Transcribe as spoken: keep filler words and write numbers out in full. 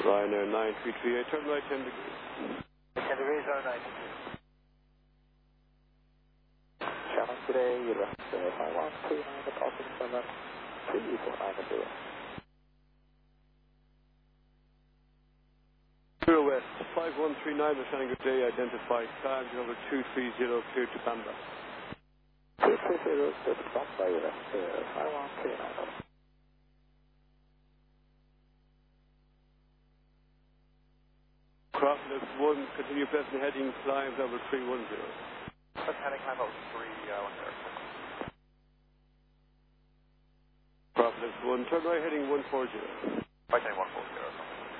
Ryanair nine three three eight, turn right ten degrees. ten degrees, zero nine. Challenge today, you left uh, five one three nine, the crossing seven three four nine zero. Zero West, five one three nine, Mechanic good day, identified, climb number two three zero, clear to Bamba. two three zero, clear to Bamba, you left uh, five one three nine. Craft left one, continue present heading, climb number three one zero. Present heading, climb over three one zero. Craft left one, turn right heading one four zero. Right heading one four.